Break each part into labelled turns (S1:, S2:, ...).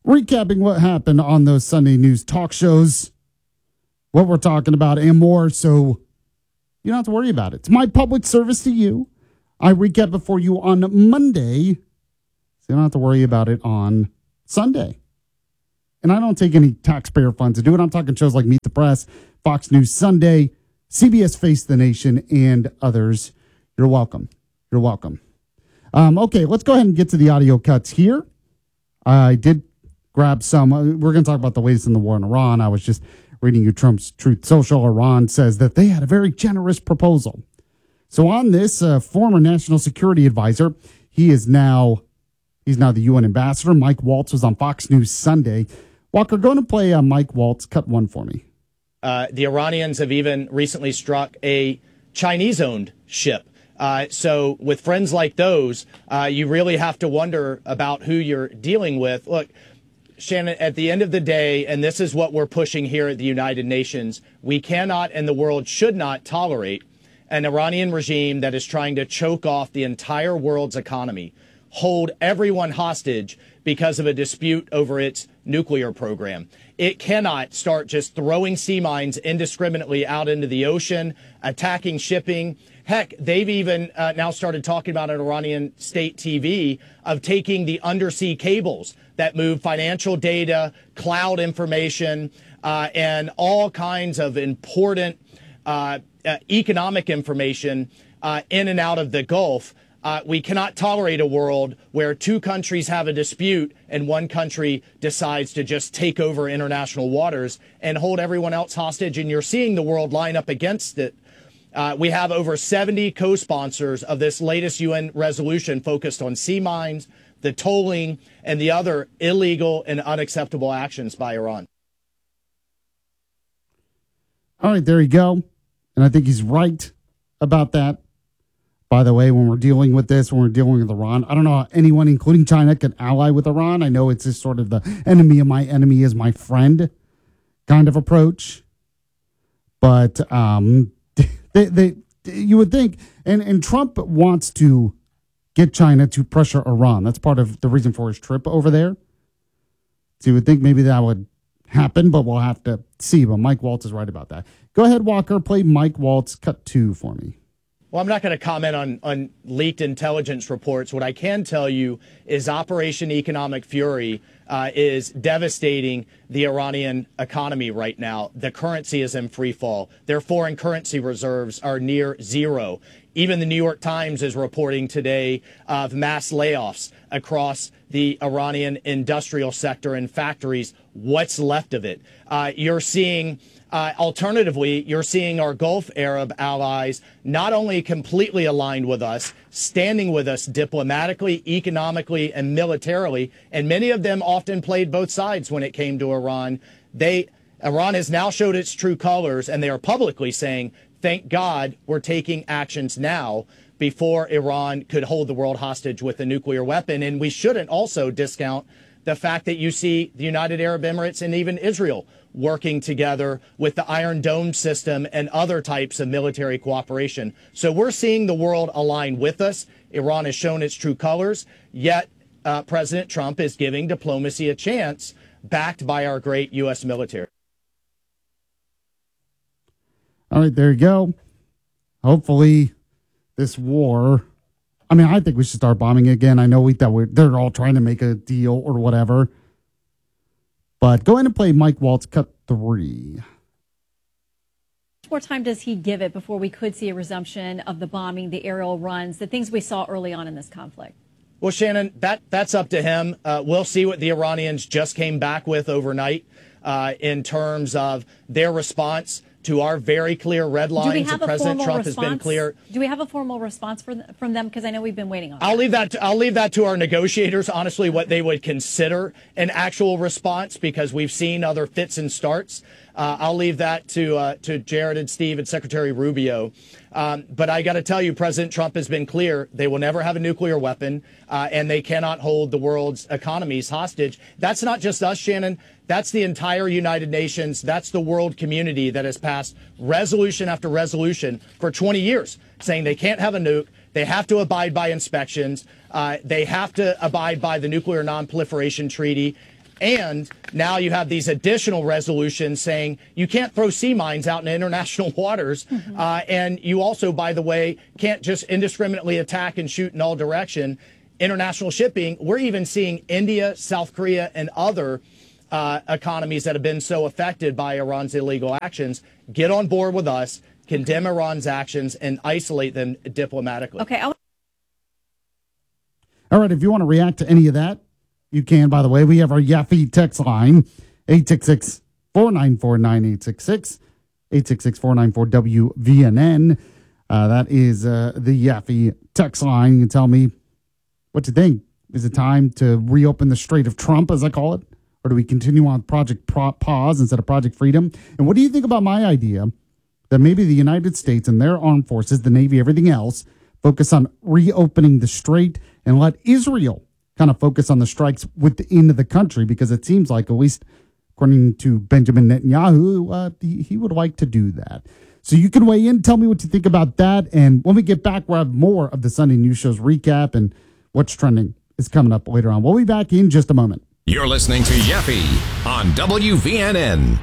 S1: recapping what happened on those Sunday news talk shows, what we're talking about, and more. So you don't have to worry about it. It's my public service to you. I recap it for you on Monday, so you don't have to worry about it on Sunday. And I don't take any taxpayer funds to do it. I'm talking shows like Meet the Press, Fox News Sunday, CBS Face the Nation, and others. You're welcome. You're welcome. Okay, let's go ahead and get to the audio cuts here. I did grab some. We're going to talk about the latest in the war in Iran. I was just reading you Trump's Truth Social. Iran says that they had a very generous proposal. So on this, former national security advisor, he's now the UN ambassador. Mike Waltz was on Fox News Sunday. Walker, go to play Mike Waltz. Cut one for me.
S2: The Iranians have even recently struck a Chinese-owned ship. So with friends like those, you really have to wonder about who you're dealing with. Look, Shannon, at the end of the day, and this is what we're pushing here at the United Nations, we cannot and the world should not tolerate an Iranian regime that is trying to choke off the entire world's economy, hold everyone hostage because of a dispute over its nuclear program. It cannot start just throwing sea mines indiscriminately out into the ocean, attacking shipping. Heck, they've even now started talking about an Iranian state TV of taking the undersea cables that move financial data, cloud information, and all kinds of important economic information in and out of the Gulf. We cannot tolerate a world where two countries have a dispute and one country decides to just take over international waters and hold everyone else hostage. And you're seeing the world line up against it. We have over 70 co-sponsors of this latest UN resolution focused on sea mines, the tolling, and the other illegal and unacceptable actions by Iran.
S1: All right, there you go. And I think he's right about that. By the way, when we're dealing with this, when we're dealing with Iran, I don't know how anyone, including China, can ally with Iran. I know it's just sort of the enemy of my enemy is my friend kind of approach. But you would think, and Trump wants to get China to pressure Iran. That's part of the reason for his trip over there. So you would think maybe that would happen, but we'll have to see. But Mike Waltz is right about that. Go ahead, Walker, play Mike Waltz, cut 2 for me.
S2: Well, I'm not going to comment on leaked intelligence reports. What I can tell you is Operation Economic Fury is devastating the Iranian economy right now. The currency is in free fall. Their foreign currency reserves are near zero. Even the New York Times is reporting today of mass layoffs across the Iranian industrial sector and factories. What's left of it? You're seeing... alternatively, you're seeing our Gulf Arab allies not only completely aligned with us, standing with us diplomatically, economically, and militarily, and many of them often played both sides when it came to Iran. Iran has now showed its true colors, and they are publicly saying, thank God we're taking actions now before Iran could hold the world hostage with a nuclear weapon. And we shouldn't also discount the fact that you see the United Arab Emirates and even Israel working together with the Iron Dome system and other types of military cooperation. So we're seeing the world align with us. Iran has shown its true colors, yet President Trump is giving diplomacy a chance, backed by our great U.S. military.
S1: All right, there you go. Hopefully this war... I mean, I think we should start bombing again. I know they're all trying to make a deal or whatever. But go ahead and play Mike Waltz, cut 3.
S3: How much more time does he give it before we could see a resumption of the bombing, the aerial runs, the things we saw early on in this conflict?
S2: Well, Shannon, that's up to him. We'll see what the Iranians just came back with overnight in terms of their response to our very clear red lines. President Trump has been clear.
S3: Do we have a formal response from them? Because I know we've been waiting on.
S2: I'll leave that to our negotiators. Honestly, what they would consider an actual response, because we've seen other fits and starts. I'll leave that to Jared and Steve and Secretary Rubio. But I got to tell you, President Trump has been clear. They will never have a nuclear weapon, and they cannot hold the world's economies hostage. That's not just us, Shannon. That's the entire United Nations. That's the world community that has passed resolution after resolution for 20 years, saying they can't have a nuke. They have to abide by inspections. They have to abide by the Nuclear Non-Proliferation Treaty. And now you have these additional resolutions saying you can't throw sea mines out in international waters. And you also, by the way, can't just indiscriminately attack and shoot in all direction international shipping. We're even seeing India, South Korea, and other economies that have been so affected by Iran's illegal actions get on board with us, condemn Iran's actions, and isolate them diplomatically.
S3: Okay.
S1: All right. If you want to react to any of that, you can. By the way, we have our Yaffe text line, 866-494-9866, 866-494-WVNN. That is the Yaffe text line. You can tell me what you think. Is it time to reopen the Strait of Trump, as I call it? Or do we continue on Project Pause instead of Project Freedom? And what do you think about my idea that maybe the United States and their armed forces, the Navy, everything else, focus on reopening the strait and let Israel kind of focus on the strikes within the country? Because it seems like, at least according to Benjamin Netanyahu, he would like to do that. So you can weigh in, tell me what you think about that. And when we get back, we'll have more of the Sunday News Show's recap and what's trending is coming up later on. We'll be back in just a moment.
S4: You're listening to Yaffe on WVNN.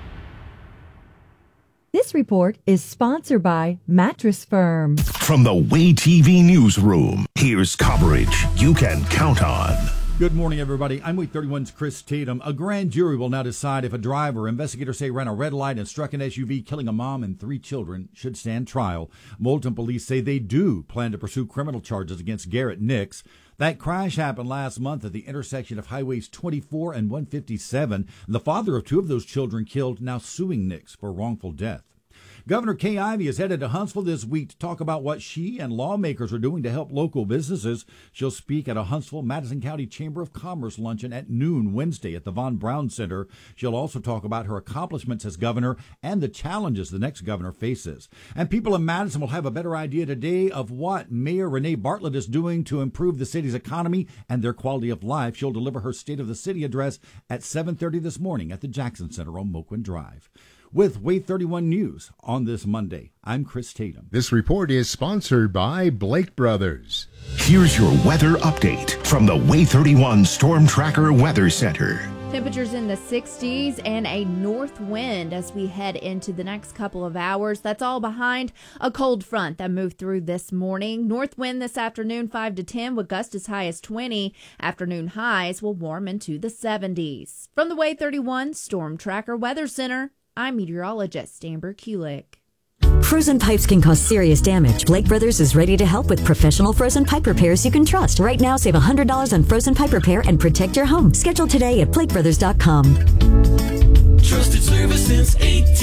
S5: This report is sponsored by Mattress Firm.
S6: From the Way TV newsroom, here's coverage you can count on.
S7: Good morning, everybody. I'm Week 31's Chris Tatum. A grand jury will now decide if a driver investigators say ran a red light and struck an SUV, killing a mom and 3 children, should stand trial. Moulton police say they do plan to pursue criminal charges against Garrett Nix. That crash happened last month at the intersection of Highways 24 and 157. The father of 2 of those children killed, now suing Nix for wrongful death. Governor Kay Ivey is headed to Huntsville this week to talk about what she and lawmakers are doing to help local businesses. She'll speak at a Huntsville Madison County Chamber of Commerce luncheon at noon Wednesday at the Von Braun Center. She'll also talk about her accomplishments as governor and the challenges the next governor faces. And people in Madison will have a better idea today of what Mayor Renee Bartlett is doing to improve the city's economy and their quality of life. She'll deliver her State of the City address at 7:30 this morning at the Jackson Center on Moquin Drive. With Way 31 News on this Monday, I'm Chris Tatum.
S8: This report is sponsored by Blake Brothers.
S6: Here's your weather update from the Way 31 Storm Tracker Weather Center.
S9: Temperatures in the 60s and a north wind as we head into the next couple of hours. That's all behind a cold front that moved through this morning. North wind this afternoon 5 to 10 with gusts as high as 20. Afternoon highs will warm into the 70s. From the Way 31 Storm Tracker Weather Center, I'm meteorologist Amber Kulik.
S5: Frozen pipes can cause serious damage. Blake Brothers is ready to help with professional frozen pipe repairs you can trust. Right now, save $100 on frozen pipe repair and protect your home. Schedule today at blakebrothers.com.
S10: Trusted service since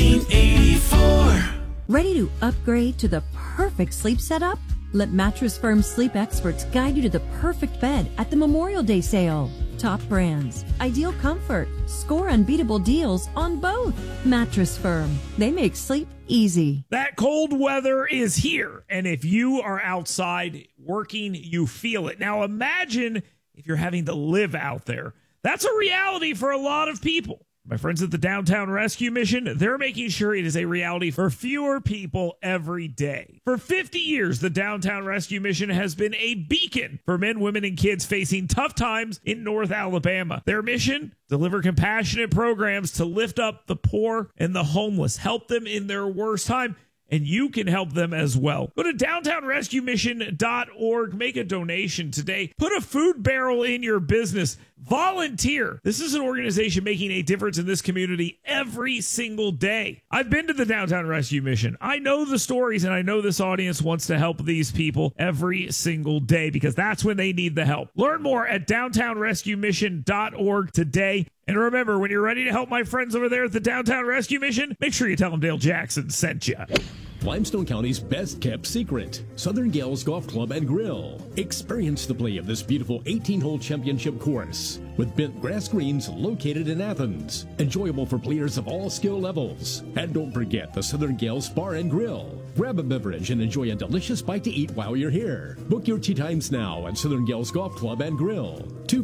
S10: 1884.
S11: Ready to upgrade to the perfect sleep setup? Let Mattress Firm sleep experts guide you to the perfect bed at the Memorial Day sale. Top brands, ideal comfort, score unbeatable deals on both. Mattress Firm, they make sleep easy.
S12: That cold weather is here, and if you are outside working, you feel it. Now imagine if you're having to live out there. That's a reality for a lot of people. My friends at the Downtown Rescue Mission, they're making sure it is a reality for fewer people every day. For 50 years, the Downtown Rescue Mission has been a beacon for men, women, and kids facing tough times in North Alabama. Their mission? Deliver compassionate programs to lift up the poor and the homeless, help them in their worst time, and you can help them as well. Go to downtownrescuemission.org. Make a donation today. Put a food barrel in your business. Volunteer. This is an organization making a difference in this community every single day. I've been to the Downtown Rescue Mission. I know the stories, and I know this audience wants to help these people every single day because that's when they need the help. Learn more at downtownrescuemission.org today. And remember, when you're ready to help my friends over there at the Downtown Rescue Mission, make sure you tell them Dale Jackson sent you.
S13: Limestone County's best-kept secret, Southern Gales Golf Club and Grill. Experience the play of this beautiful 18-hole championship course with bent grass greens located in Athens. Enjoyable for players of all skill levels. And don't forget the Southern Gales Bar and Grill. Grab a beverage and enjoy a delicious bite to eat while you're here. Book your tee times now at Southern Gales Golf Club and Grill.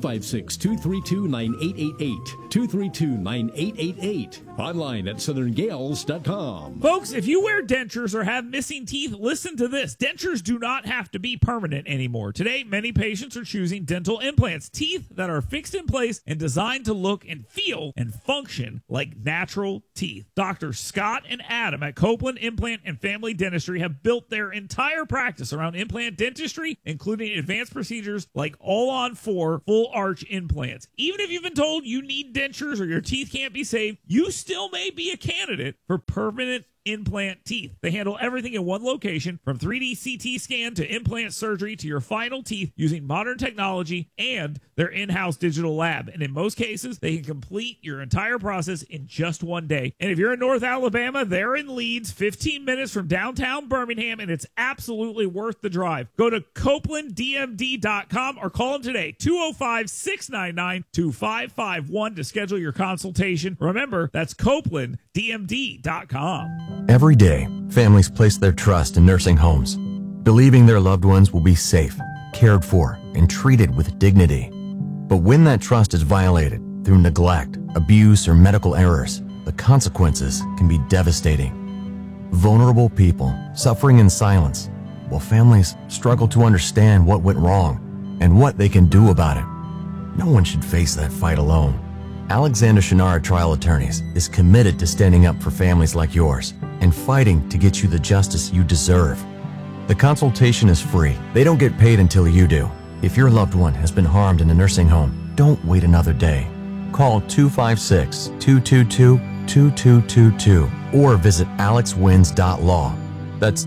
S13: 256-232-9888. 232-9888. Online at southerngales.com.
S12: Folks, if you wear dentures or have missing teeth, listen to this. Dentures do not have to be permanent anymore. Today, many patients are choosing dental implants, teeth that are fixed in in place and designed to look and feel and function like natural teeth. Dr. Scott and Adam at Copeland Implant and Family Dentistry have built their entire practice around implant dentistry, including advanced procedures like all-on-4 full arch implants. Even if you've been told you need dentures or your teeth can't be saved, you still may be a candidate for permanent implant teeth. They handle everything in one location, from 3D CT scan to implant surgery to your final teeth, using modern technology and their in-house digital lab. And in most cases, they can complete your entire process in just one day. And if you're in North Alabama, they're in Leeds, 15 minutes from downtown Birmingham, and it's absolutely worth the drive. Go to CopelandDMD.com or call them today, 205-699-2551 to schedule your consultation. Remember, that's CopelandDMD.com.
S14: Every day, families place their trust in nursing homes, believing their loved ones will be safe, cared for, and treated with dignity. But when that trust is violated through neglect, abuse, or medical errors, the consequences can be devastating. Vulnerable people suffering in silence, while families struggle to understand what went wrong and what they can do about it. No one should face that fight alone. Alexander Shunnarah Trial Attorneys is committed to standing up for families like yours and fighting to get you the justice you deserve. The consultation is free. They don't get paid until you do. If your loved one has been harmed in a nursing home, don't wait another day. Call 256-222-2222 or visit alexwins.law. That's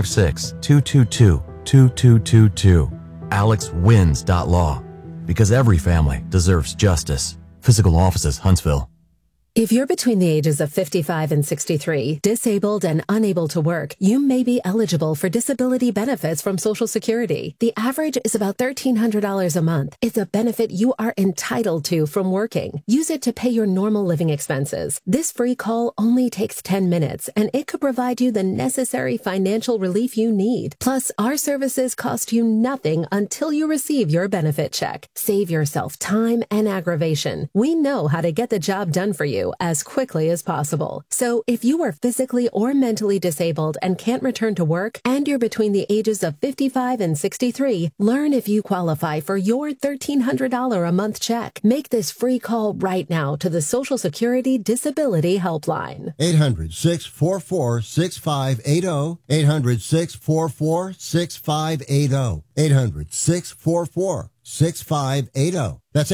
S14: 256-222-2222. alexwins.law. Because every family deserves justice. Physical Offices, Huntsville.
S15: If you're between the ages of 55 and 63, disabled and unable to work, you may be eligible for disability benefits from Social Security. The average is about $1,300 a month. It's a benefit you are entitled to from working. Use it to pay your normal living expenses. This free call only takes 10 minutes, and it could provide you the necessary financial relief you need. Plus, our services cost you nothing until you receive your benefit check. Save yourself time and aggravation. We know how to get the job done for you as quickly as possible. So if you are physically or mentally disabled and can't return to work, and you're between the ages of 55 and 63, learn if you qualify for your $1,300 a month check. Make this free call right now to the Social Security Disability Helpline.
S16: 800-644-6580. 800-644-6580. 800-644-6580. That's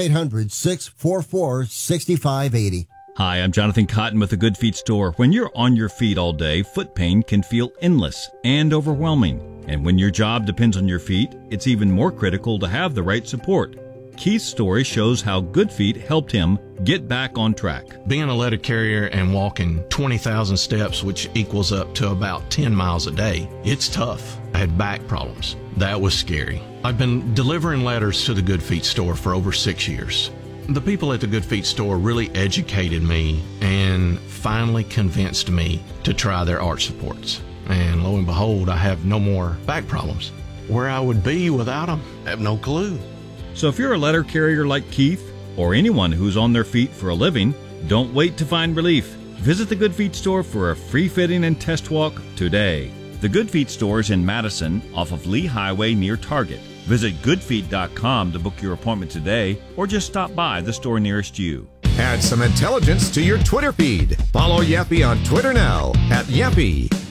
S16: 800-644-6580.
S17: Hi, I'm Jonathan Cotton with the Good Feet Store. When you're on your feet all day, foot pain can feel endless and overwhelming. And when your job depends on your feet, it's even more critical to have the right support. Keith's story shows how Good Feet helped him get back on track.
S18: Being a letter carrier and walking 20,000 steps, which equals up to about 10 miles a day, it's tough. I had back problems. That was scary. I've been delivering letters to the Good Feet Store for over 6 years. The people at the Good Feet Store really educated me and finally convinced me to try their arch supports. And lo and behold, I have no more back problems. Where I would be without them, I have no clue.
S17: So if you're a letter carrier like Keith, or anyone who's on their feet for a living, don't wait to find relief. Visit the Good Feet Store for a free fitting and test walk today. The Good Feet Store is in Madison off of Lee Highway near Target. Visit goodfeet.com to book your appointment today, or just stop by the store nearest you.
S6: Add some intelligence to your Twitter feed. Follow Yappy on Twitter now at Yappy.